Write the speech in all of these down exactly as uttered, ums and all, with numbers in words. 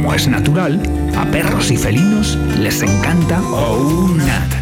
como es natural, a perros y felinos les encanta OUNAT.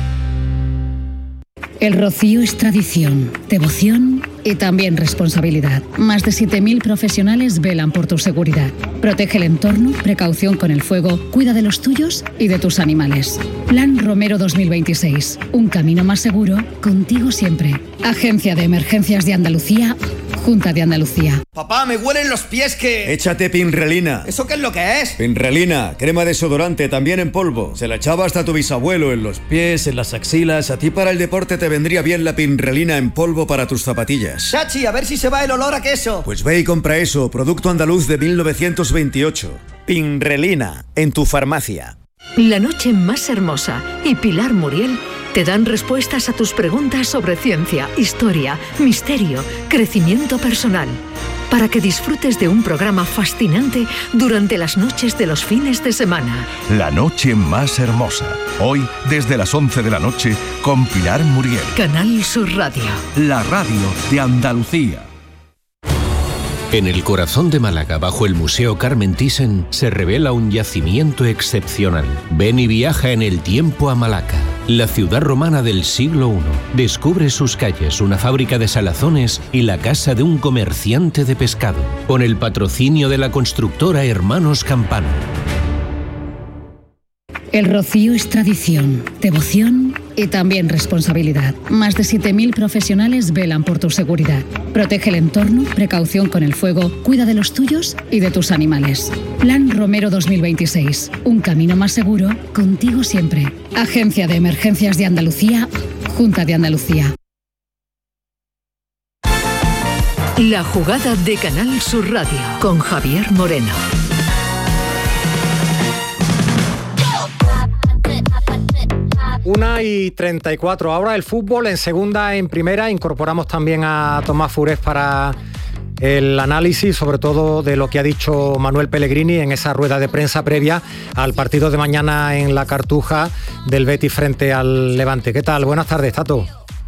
El rocío es tradición, devoción y también responsabilidad. Más de siete mil profesionales velan por tu seguridad. Protege el entorno, precaución con el fuego, cuida de los tuyos y de tus animales. Plan Romero dos mil veintiséis. Un camino más seguro, contigo siempre. Agencia de Emergencias de Andalucía, Junta de Andalucía. Papá, me huelen los pies que... Échate Pinrelina. ¿Eso qué es lo que es? Pinrelina, crema desodorante, también en polvo. Se la echaba hasta tu bisabuelo en los pies, en las axilas. A ti para el deporte te vendría bien la Pinrelina en polvo para tus zapatillas. Chachi, a ver si se va el olor a queso. Pues ve y compra eso, producto andaluz de mil novecientos veintiocho. Pinrelina, en tu farmacia. La noche más hermosa y Pilar Muriel te dan respuestas a tus preguntas sobre ciencia, historia, misterio, crecimiento personal, para que disfrutes de un programa fascinante durante las noches de los fines de semana. La noche más hermosa, hoy desde las once de la noche con Pilar Muriel. Canal Sur Radio. La radio de Andalucía. En el corazón de Málaga, bajo el Museo Carmen Thyssen, se revela un yacimiento excepcional. Ven y viaja en el tiempo a Malaca, la ciudad romana del siglo primero. Descubre sus calles, una fábrica de salazones y la casa de un comerciante de pescado, con el patrocinio de la constructora Hermanos Campano. El rocío es tradición, devoción y también responsabilidad. Más de siete mil profesionales velan por tu seguridad. Protege el entorno, precaución con el fuego, cuida de los tuyos y de tus animales. Plan Romero dos mil veintiséis. Un camino más seguro, contigo siempre. Agencia de Emergencias de Andalucía, Junta de Andalucía. La jugada de Canal Sur Radio con Javier Moreno. Una y treinta y cuatro. Ahora el fútbol en segunda, en primera. Incorporamos también a Tomás Furés para el análisis, sobre todo de lo que ha dicho Manuel Pellegrini en esa rueda de prensa previa al partido de mañana en la Cartuja del Betis frente al Levante. ¿Qué tal? Buenas tardes, Tato.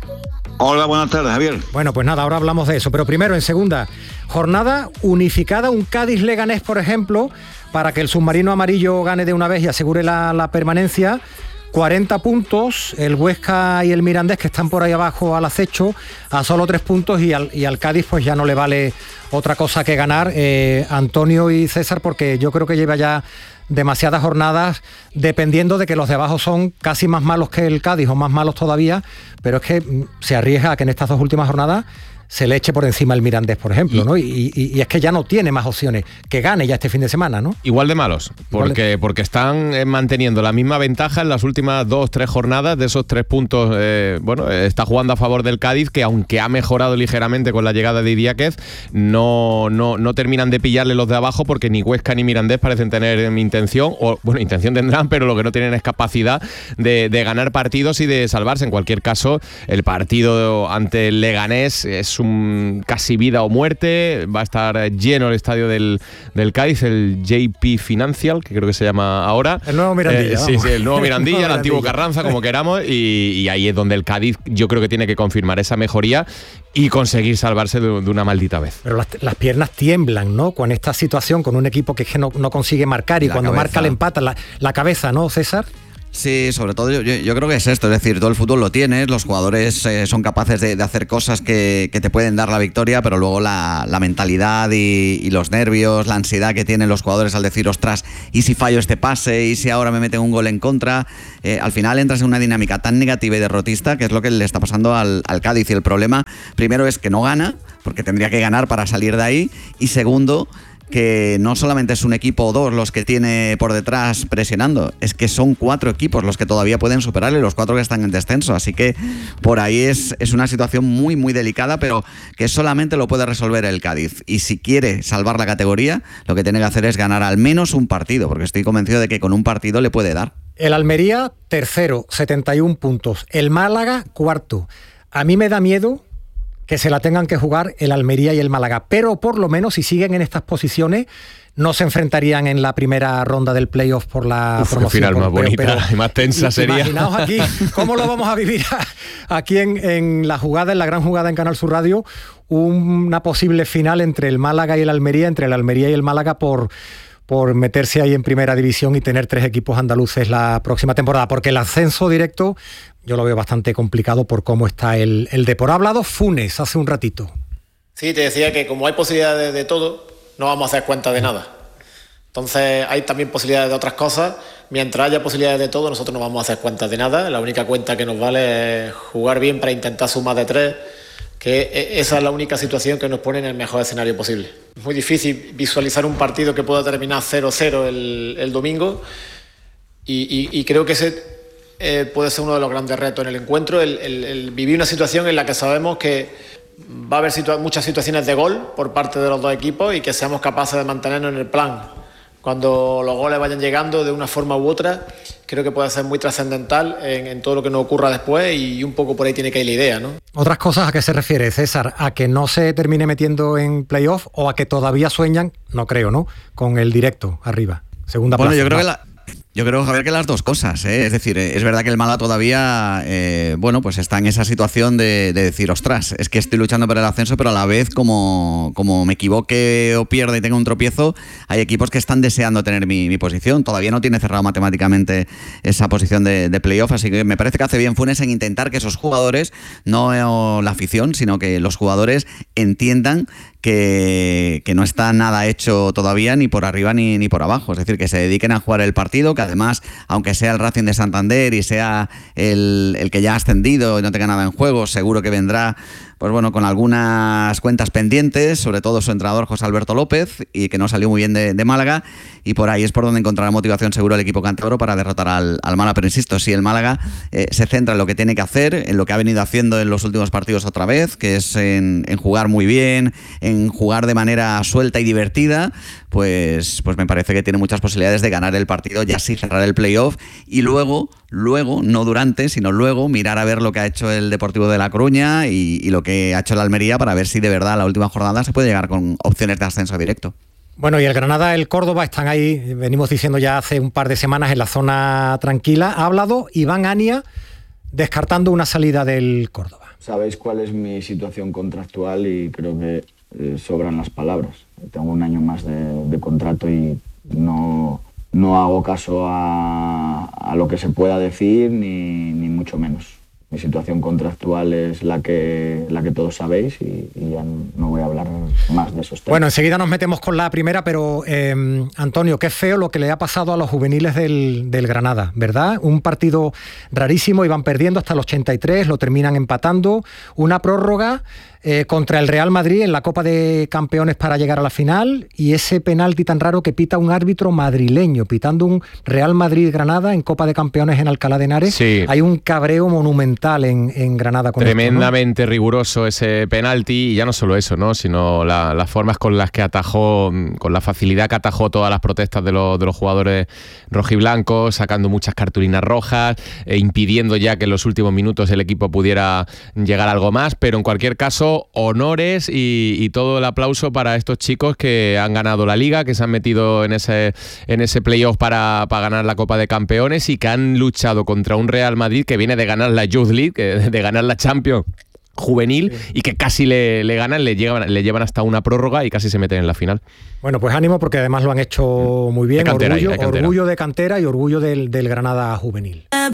Hola, buenas tardes, Javier. Bueno, pues nada, ahora hablamos de eso. Pero primero, en segunda, jornada unificada, un Cádiz-Leganés, por ejemplo, para que el submarino amarillo gane de una vez y asegure la, la permanencia. cuarenta puntos, el Huesca y el Mirandés, que están por ahí abajo al acecho, a solo tres puntos, y al, y al Cádiz pues ya no le vale otra cosa que ganar. eh, Antonio y César, porque yo creo que lleva ya demasiadas jornadas dependiendo de que los de abajo son casi más malos que el Cádiz o más malos todavía, pero es que se arriesga a que en estas dos últimas jornadas se le eche por encima el Mirandés, por ejemplo, ¿no? Y, y, y es que ya no tiene más opciones, que gane ya este fin de semana, ¿no? Igual de malos, porque, de... porque están manteniendo la misma ventaja en las últimas dos, tres jornadas. De esos tres puntos, eh, bueno, está jugando a favor del Cádiz, que aunque ha mejorado ligeramente con la llegada de Idiáquez, no, no, no terminan de pillarle los de abajo, porque ni Huesca ni Mirandés parecen tener intención, o bueno, intención tendrán, pero lo que no tienen es capacidad de, de ganar partidos y de salvarse. En cualquier caso, el partido ante el Leganés es un casi vida o muerte. Va a estar lleno el estadio del, del Cádiz, el J P Financial, que creo que se llama ahora. El nuevo Mirandilla. Eh, sí, sí, el nuevo Mirandilla, el, el antiguo Carranza, como queramos, y, y ahí es donde el Cádiz yo creo que tiene que confirmar esa mejoría y conseguir salvarse de, de una maldita vez. Pero las, las piernas tiemblan, ¿no? Con esta situación, con un equipo que, es que no, no consigue marcar, y la cuando cabeza. marca le empata la, la cabeza, ¿no, César? Sí, sobre todo yo, yo creo que es esto, es decir, todo el fútbol lo tienes, los jugadores eh, son capaces de, de hacer cosas que, que te pueden dar la victoria, pero luego la, la mentalidad y, y los nervios, la ansiedad que tienen los jugadores al decir, ostras, ¿y si fallo este pase? ¿Y si ahora me meten un gol en contra? Eh, al final entras en una dinámica tan negativa y derrotista, que es lo que le está pasando al, al Cádiz, y el problema primero es que no gana, porque tendría que ganar para salir de ahí, y segundo, que no solamente es un equipo o dos los que tiene por detrás presionando, es que son cuatro equipos los que todavía pueden superarle, los cuatro que están en descenso, así que por ahí es, es una situación muy muy delicada, pero que solamente lo puede resolver el Cádiz, y si quiere salvar la categoría, lo que tiene que hacer es ganar al menos un partido, porque estoy convencido de que con un partido le puede dar. El Almería, tercero, setenta y un puntos, el Málaga, cuarto. A mí me da miedo que se la tengan que jugar el Almería y el Málaga, pero por lo menos si siguen en estas posiciones no se enfrentarían en la primera ronda del playoff por la Uf, promoción. Qué final por, más bonita pero, pero, y más tensa y, sería. Imaginaos aquí cómo lo vamos a vivir aquí en, en la jugada, en la gran jugada en Canal Sur Radio, una posible final entre el Málaga y el Almería, entre el Almería y el Málaga por por meterse ahí en primera división y tener tres equipos andaluces la próxima temporada, porque el ascenso directo yo lo veo bastante complicado por cómo está el, el Depor. Ha hablado Funes hace un ratito. Sí, te decía que como hay posibilidades de, de todo, no vamos a hacer cuenta de nada. Entonces hay también posibilidades de otras cosas. Mientras haya posibilidades de todo, nosotros no vamos a hacer cuenta de nada. La única cuenta que nos vale es jugar bien para intentar sumar de tres, que esa es la única situación que nos pone en el mejor escenario posible. Es muy difícil visualizar un partido que pueda terminar cero cero el, el domingo y, y, y creo que ese eh, puede ser uno de los grandes retos en el encuentro, el, el, el vivir una situación en la que sabemos que va a haber situa- muchas situaciones de gol por parte de los dos equipos y que seamos capaces de mantenernos en el plan. Cuando los goles vayan llegando de una forma u otra, creo que puede ser muy trascendental en, en todo lo que nos ocurra después y un poco por ahí tiene que ir la idea, ¿no? Otras cosas, ¿a qué se refiere, César? ¿A que no se termine metiendo en playoff o a que todavía sueñan, no creo, ¿no?, con el directo arriba? Segunda bueno, plaza. Yo creo que la... Yo creo, Javier, que las dos cosas, ¿eh? Es decir, es verdad que el Málaga todavía, eh, bueno, pues está en esa situación de, de decir, ostras, es que estoy luchando por el ascenso, pero a la vez, como, como me equivoque o pierda y tenga un tropiezo, hay equipos que están deseando tener mi, mi posición. Todavía no tiene cerrado matemáticamente esa posición de, de playoff, así que me parece que hace bien Funes en intentar que esos jugadores, no la afición, sino que los jugadores entiendan que, que no está nada hecho todavía ni por arriba ni, ni por abajo, es decir, que se dediquen a jugar el partido, que además, aunque sea el Racing de Santander y sea el, el que ya ha ascendido y no tenga nada en juego, seguro que vendrá, pues bueno, con algunas cuentas pendientes, sobre todo su entrenador José Alberto López, y que no salió muy bien de, de Málaga, y por ahí es por donde encontrará motivación seguro el equipo cántabro para derrotar al, al Málaga. Pero insisto, si el Málaga eh, se centra en lo que tiene que hacer, en lo que ha venido haciendo en los últimos partidos otra vez, que es en, en jugar muy bien, en jugar de manera suelta y divertida, pues, pues me parece que tiene muchas posibilidades de ganar el partido y así cerrar el playoff, y luego, luego, no durante, sino luego mirar a ver lo que ha hecho el Deportivo de La Coruña y, y lo que ha hecho el Almería para ver si de verdad la última jornada se puede llegar con opciones de ascenso directo. Bueno, y el Granada, el Córdoba están ahí, venimos diciendo ya hace un par de semanas, en la zona tranquila. Ha hablado Iván Ania descartando una salida del Córdoba. Sabéis cuál es mi situación contractual y creo que eh, sobran las palabras. Tengo un año más de, de contrato y no, no hago caso a, a lo que se pueda decir, ni, ni mucho menos. Mi situación contractual es la que, la que todos sabéis y, y ya no voy a hablar más de esos temas. Bueno, enseguida nos metemos con la primera, pero eh, Antonio, qué feo lo que le ha pasado a los juveniles del, del Granada, ¿verdad? Un partido rarísimo, iban perdiendo hasta el ochenta y tres, lo terminan empatando, una prórroga eh, contra el Real Madrid en la Copa de Campeones para llegar a la final, y ese penalti tan raro que pita un árbitro madrileño, pitando un Real Madrid-Granada en Copa de Campeones en Alcalá de Henares. Sí. Hay un cabreo monumental en, en Granada con Tremendamente esto, ¿no? Riguroso ese penalti, y ya no solo eso, ¿no?, sino la, las formas con las que atajó, con la facilidad que atajó todas las protestas de los, de los jugadores rojiblancos, sacando muchas cartulinas rojas, e impidiendo ya que en los últimos minutos el equipo pudiera llegar a algo más. Pero en cualquier caso, honores y, y todo el aplauso para estos chicos que han ganado la Liga, que se han metido en ese, en ese playoff para, para ganar la Copa de Campeones, y que han luchado contra un Real Madrid que viene de ganar la Youth League, que, de ganar la Champions juvenil, sí, y que casi le, le ganan, le llevan, le llevan hasta una prórroga y casi se meten en la final. Bueno, pues ánimo, porque además lo han hecho muy bien. De cantera, orgullo, de cantera. orgullo de cantera y orgullo del, del Granada juvenil. A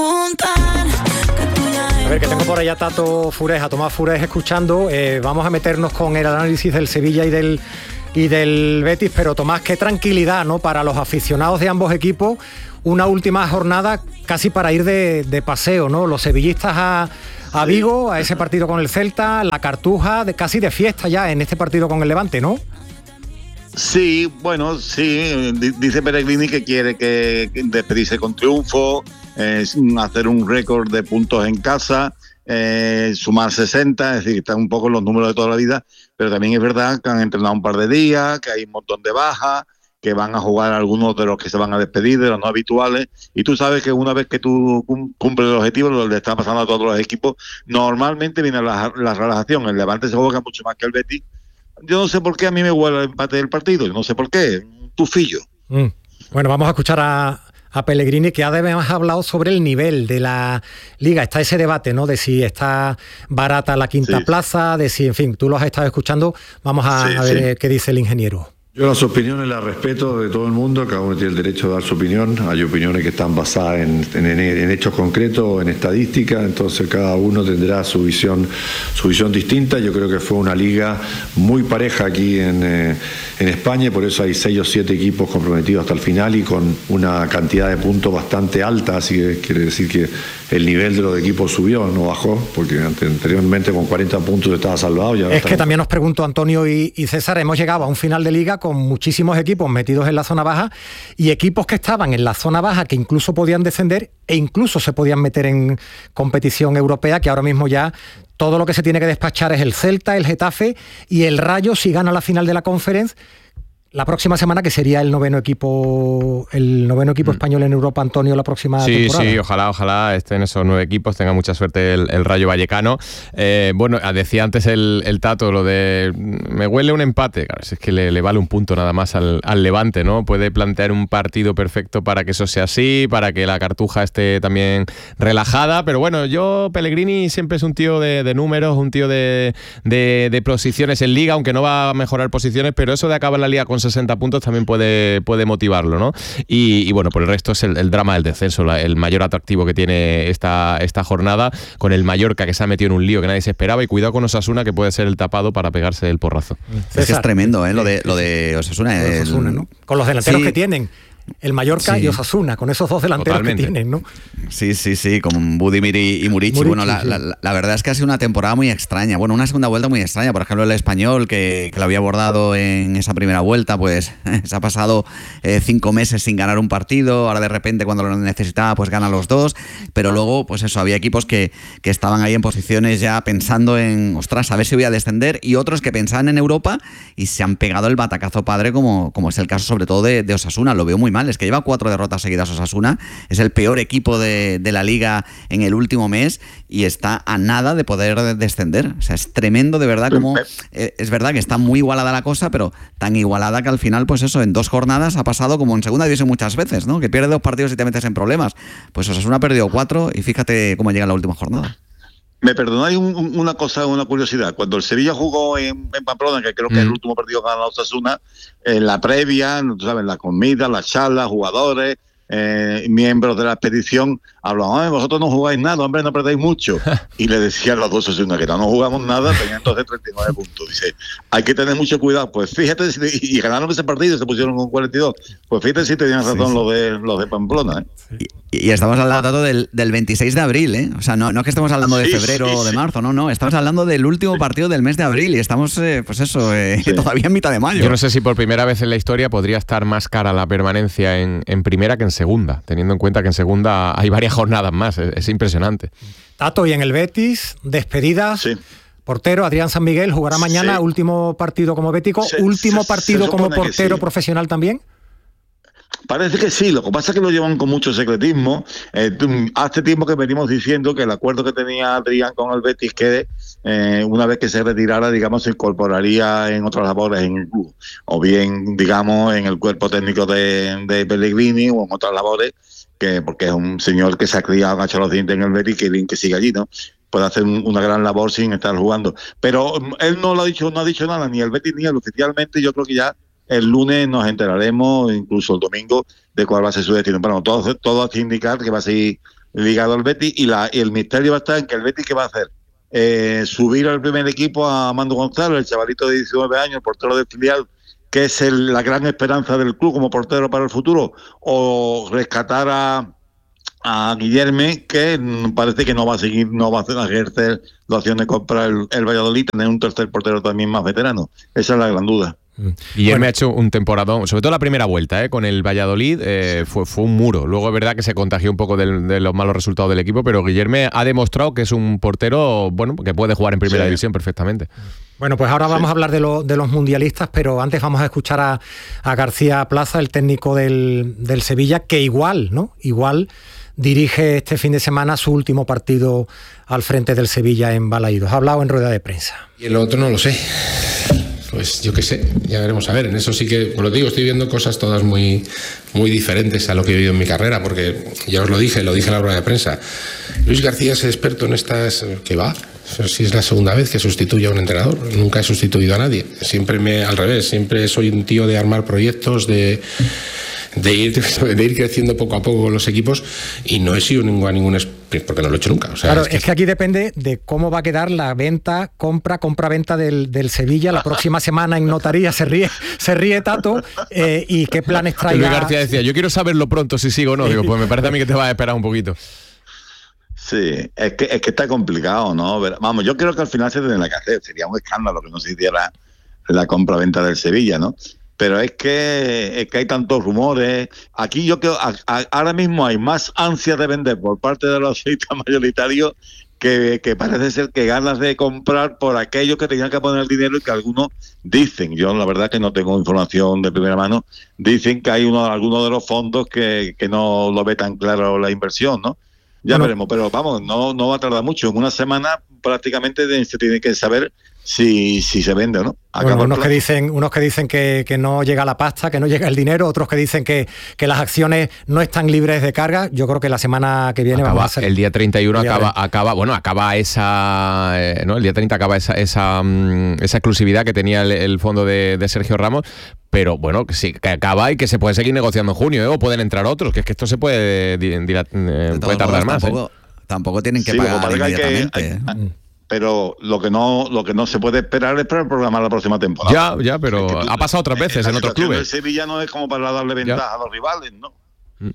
ver, que tengo por allá Tato Fures, a Tomás Fures escuchando. Eh, vamos a meternos con el análisis del Sevilla y del y del Betis, pero Tomás, qué tranquilidad, ¿no?, para los aficionados de ambos equipos. Una última jornada casi para ir de, de paseo, ¿no? Los sevillistas a, a Vigo, a ese partido con el Celta, la Cartuja, de, casi de fiesta ya en este partido con el Levante, ¿no? Sí, bueno, sí, dice Pellegrini que quiere que, que despedirse con triunfo, eh, hacer un récord de puntos en casa, eh, sumar sesenta, es decir, están un poco en los números de toda la vida, pero también es verdad que han entrenado un par de días, que hay un montón de bajas, que van a jugar algunos de los que se van a despedir, de los no habituales, y tú sabes que una vez que tú cumples el objetivo, lo que le está pasando a todos los equipos, normalmente viene la, la relajación. El Levante se juega mucho más que el Betis. Yo no sé por qué a mí me huele el empate del partido, yo no sé por qué, un tufillo. Mm. Bueno, vamos a escuchar a, a Pellegrini, que además ha hablado sobre el nivel de la Liga. Está ese debate, ¿no?, de si está barata la quinta sí. plaza, de si, en fin, tú lo has estado escuchando. Vamos a, sí, a ver sí. qué dice el ingeniero. Yo las opiniones las respeto de todo el mundo, cada uno tiene el derecho de dar su opinión. Hay opiniones que están basadas en, en, en hechos concretos, en estadística, entonces cada uno tendrá su visión, su visión distinta. Yo creo que fue una liga muy pareja aquí en, eh, en España, por eso hay seis o siete equipos comprometidos hasta el final y con una cantidad de puntos bastante alta, así que quiere decir que el nivel de los equipos subió, no bajó, porque anteriormente con cuarenta puntos estaba salvado. Ya es que también nos preguntó Antonio y, y César, hemos llegado a un final de liga con muchísimos equipos metidos en la zona baja y equipos que estaban en la zona baja que incluso podían descender e incluso se podían meter en competición europea, que ahora mismo ya todo lo que se tiene que despachar es el Celta, el Getafe y el Rayo si gana la final de la Conference la próxima semana, que sería el noveno equipo el noveno equipo mm. español en Europa, Antonio, la próxima sí, temporada. Sí, sí, ojalá, ojalá estén esos nueve equipos, tenga mucha suerte el, el Rayo Vallecano. Eh, bueno, decía antes el, el Tato, lo de me huele un empate, claro, es que le, le vale un punto nada más al, al Levante, ¿no? Puede plantear un partido perfecto para que eso sea así, para que la Cartuja esté también relajada, pero bueno, yo, Pellegrini siempre es un tío de, de números, un tío de, de, de posiciones en Liga, aunque no va a mejorar posiciones, pero eso de acabar la Liga con sesenta puntos también puede, puede motivarlo, ¿no? Y, y bueno, por el resto es el, el drama del descenso, la, el mayor atractivo que tiene esta, esta jornada, con el Mallorca que se ha metido en un lío que nadie se esperaba, y cuidado con Osasuna, que puede ser el tapado para pegarse el porrazo. César. Es que es tremendo, ¿eh? Lo de, lo de Osasuna. El... Osasuna, ¿no? Con los delanteros sí. que tienen. El Mallorca sí. y Osasuna, con esos dos delanteros Totalmente. que tienen, ¿no? Sí, sí, sí, con Budimir y, y Murici. Murici. Bueno, la, sí. la, la verdad es que ha sido una temporada muy extraña. Bueno, una segunda vuelta muy extraña. Por ejemplo, el Español, que, que lo había abordado en esa primera vuelta, pues se ha pasado eh, cinco meses sin ganar un partido. Ahora de repente, cuando lo necesitaba, pues gana los dos. Pero luego, pues eso, había equipos que, que estaban ahí en posiciones ya pensando en, ostras, a ver si voy a descender. Y otros que pensaban en Europa y se han pegado el batacazo padre, como, como es el caso sobre todo de, de Osasuna. Lo veo muy mal. Es que lleva cuatro derrotas seguidas Osasuna, es el peor equipo de, de la Liga en el último mes y está a nada de poder descender. O sea, es tremendo de verdad como eh, es verdad que está muy igualada la cosa, pero tan igualada que al final, pues eso, en dos jornadas ha pasado como en segunda división muchas veces, ¿no? Que pierdes dos partidos y te metes en problemas. Pues Osasuna ha perdido cuatro y fíjate cómo llega la última jornada. Me perdonáis un, un, una cosa, una curiosidad. Cuando el Sevilla jugó en, en Pamplona, que creo que mm. es el último partido que ha ganado Osasuna, en la previa, tú sabes, la comida, las charlas, jugadores, eh, miembros de la expedición, hablaban, vosotros no jugáis nada, hombre, no perdéis mucho. Y le decían los dos Osasuna que no, no jugamos nada, tenían entonces treinta y nueve puntos. Dice, hay que tener mucho cuidado. Pues fíjate, y ganaron ese partido, se pusieron con cuarenta y dos. Pues fíjate si tenían razón sí, sí. los de los de Pamplona, ¿eh? Sí. Y estamos hablando del, del veintiséis de abril, ¿eh? O sea, no, no es que estemos hablando de febrero sí, sí, o de marzo, no, no. Estamos hablando del último partido del mes de abril y estamos, eh, pues eso, eh, sí. todavía en mitad de mayo. Yo no sé si por primera vez en la historia podría estar más cara la permanencia en, en primera que en segunda, teniendo en cuenta que en segunda hay varias jornadas más. Es, es impresionante. Tato, y en el Betis, despedidas. Sí. Portero, Adrián San Miguel, jugará mañana, sí. último partido como bético, sí, último se, partido se como portero sí. profesional también. Parece que sí, lo que pasa es que lo llevan con mucho secretismo. Eh, hace tiempo que venimos diciendo que el acuerdo que tenía Adrián con el Betis, que eh, una vez que se retirara, digamos, se incorporaría en otras labores en el club, o bien, digamos, en el cuerpo técnico de, de Pellegrini o en otras labores, que porque es un señor que se ha criado, ha hecho los dientes en el Betis, que bien que sigue allí, ¿no? Puede hacer un, una gran labor sin estar jugando. Pero él no lo ha dicho, no ha dicho nada, ni el Betis ni él oficialmente. Yo creo que ya el lunes nos enteraremos, incluso el domingo, de cuál va a ser su destino. Bueno, todo, todo hace indicar que va a seguir ligado al Betis y, la, y el misterio va a estar en que el Betis, ¿qué va a hacer? Eh, subir al primer equipo a Mando González, el chavalito de diecinueve años, el portero del filial, que es el, la gran esperanza del club como portero para el futuro, o rescatar a, a Guillerme, que parece que no va a seguir, no va a ejercer la opción de comprar el, el Valladolid, tener un tercer portero también más veterano. Esa es la gran duda. Guillermo bueno. ha hecho un temporadón, sobre todo la primera vuelta, ¿eh? Con el Valladolid eh, fue, fue un muro. Luego es verdad que se contagió un poco del, de los malos resultados del equipo, pero Guillermo ha demostrado que es un portero bueno que puede jugar en primera sí. división perfectamente. Bueno, pues ahora vamos sí. a hablar de, lo, de los mundialistas, pero antes vamos a escuchar a, a García Plaza, el técnico del, del Sevilla, que igual, ¿no? Igual dirige este fin de semana su último partido al frente del Sevilla en Balaídos. Ha hablado en rueda de prensa. Y el otro no lo sé. Pues yo qué sé, ya veremos a ver. En eso sí que, como lo digo, estoy viendo cosas todas muy, muy diferentes a lo que he vivido en mi carrera, porque ya os lo dije, lo dije en la rueda de prensa. Luis García es experto en estas... ¿Qué va? Si es la segunda vez que sustituyo a un entrenador, nunca he sustituido a nadie. Siempre me, al revés, siempre soy un tío de armar proyectos, de... De ir, de ir creciendo poco a poco con los equipos, y no he sido ningún, ningún porque no lo he hecho nunca. O sea, claro, es que... es que aquí depende de cómo va a quedar la venta, compra, compra-venta del, del Sevilla la próxima semana en notaría. Se ríe, se ríe Tato, eh, y qué planes traiga. Luis García decía, yo quiero saberlo pronto si sigo o no. Digo, pues me parece a mí que te vas a esperar un poquito. Sí, es que, es que está complicado, ¿no? Vamos, yo creo que al final se tendrá que hacer. Sería un escándalo que no se hiciera la compra-venta del Sevilla, ¿no? Pero es que, es que hay tantos rumores. Aquí yo creo, a, a, ahora mismo hay más ansias de vender por parte de los accionistas mayoritarios que, que parece ser que ganas de comprar por aquellos que tenían que poner el dinero, y que algunos dicen, yo la verdad que no tengo información de primera mano, dicen que hay uno, algunos de los fondos que, que no lo ve tan claro la inversión, ¿no? Ya bueno. veremos, pero vamos, no, no va a tardar mucho. En una semana prácticamente se tiene que saber si, si se vende o no. Bueno, unos que dicen, unos que dicen que, que no llega la pasta, que no llega el dinero, otros que dicen que, que las acciones no están libres de carga. Yo creo que la semana que viene acaba, vamos a hacer... El día treinta y uno acaba, acaba, bueno, acaba esa, eh, ¿no? El día treinta acaba esa, esa, um, esa exclusividad que tenía el, el fondo de, de Sergio Ramos, pero bueno, que sí, que acaba y que se puede seguir negociando en junio, ¿eh? O pueden entrar otros, que es que esto se puede, dilat, eh, puede tardar más. Tampoco, ¿eh? tampoco tienen que sí, pagar inmediatamente. Que hay, hay, pero lo que no lo que no se puede esperar es para el programa la próxima temporada. Ya, ya, pero es que tú, ha pasado otras veces en, en otros clubes. El Sevilla no es como para darle ventaja ya. a los rivales, ¿no? Mm.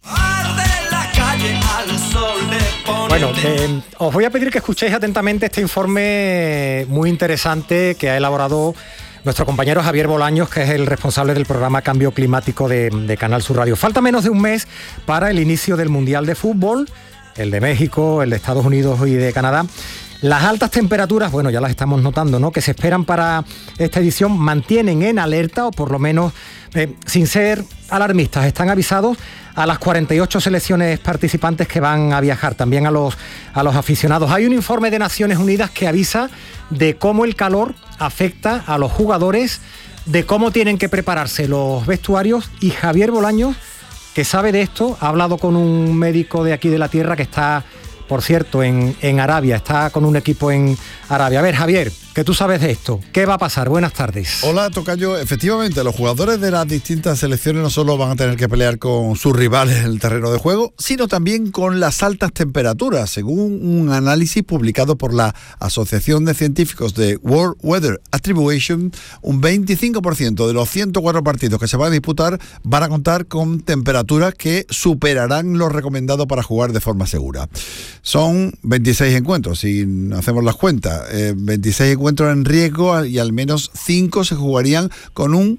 Bueno, eh, os voy a pedir que escuchéis atentamente este informe muy interesante que ha elaborado nuestro compañero Javier Bolaños, que es el responsable del programa Cambio Climático de, de Canal Sur Radio. Falta menos de un mes para el inicio del Mundial de Fútbol, el de México, el de Estados Unidos y de Canadá. Las altas temperaturas, bueno, ya las estamos notando, ¿no?, que se esperan para esta edición, mantienen en alerta, o por lo menos, eh, sin ser alarmistas, están avisados a las cuarenta y ocho selecciones participantes que van a viajar, también a los, a los aficionados. Hay un informe de Naciones Unidas que avisa de cómo el calor afecta a los jugadores, de cómo tienen que prepararse los vestuarios, y Javier Bolaños, que sabe de esto, ha hablado con un médico de aquí de la tierra que está, por cierto, en, en Arabia, está con un equipo en Arabia. A ver, Javier, que tú sabes de esto, ¿qué va a pasar? Buenas tardes. Hola, tocayo. Efectivamente, los jugadores de las distintas selecciones no solo van a tener que pelear con sus rivales en el terreno de juego, sino también con las altas temperaturas. Según un análisis publicado por la Asociación de Científicos de World Weather Attribution, un veinticinco por ciento de los ciento cuatro partidos que se van a disputar van a contar con temperaturas que superarán lo recomendado para jugar de forma segura. Son veintiséis encuentros, si hacemos las cuentas, eh, veintiséis encuentros en riesgo, y al menos cinco se jugarían con un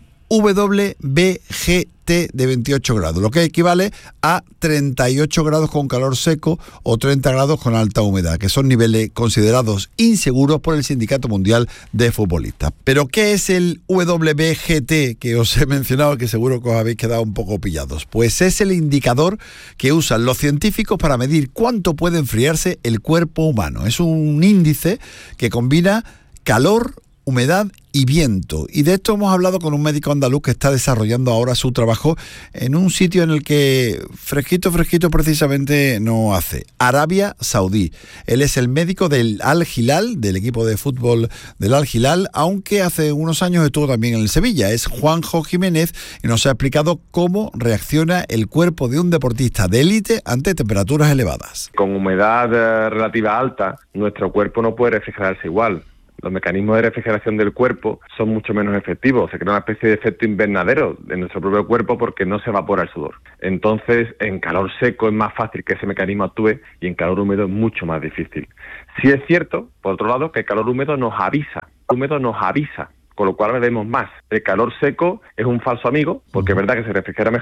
W B G T de veintiocho grados, lo que equivale a treinta y ocho grados con calor seco o treinta grados con alta humedad, que son niveles considerados inseguros por el Sindicato Mundial de Futbolistas. ¿Pero qué es el W B G T que os he mencionado, que seguro que os habéis quedado un poco pillados? Pues es el indicador que usan los científicos para medir cuánto puede enfriarse el cuerpo humano. Es un índice que combina calor, humedad y viento. Y de esto hemos hablado con un médico andaluz que está desarrollando ahora su trabajo en un sitio en el que fresquito, fresquito precisamente no hace. Arabia Saudí. Él es el médico del Al Hilal, del equipo de fútbol del Al Hilal, aunque hace unos años estuvo también en el Sevilla. Es Juanjo Jiménez y nos ha explicado cómo reacciona el cuerpo de un deportista de élite ante temperaturas elevadas. Con humedad eh, relativa alta, nuestro cuerpo no puede refrigerarse igual. Los mecanismos de refrigeración del cuerpo son mucho menos efectivos. Se crea una especie de efecto invernadero en nuestro propio cuerpo porque no se evapora el sudor. Entonces, en calor seco es más fácil que ese mecanismo actúe, y en calor húmedo es mucho más difícil. Sí es cierto, por otro lado, que el calor húmedo nos avisa. El húmedo nos avisa, con lo cual bebemos más. El calor seco es un falso amigo, porque es verdad que se refrigera mejor,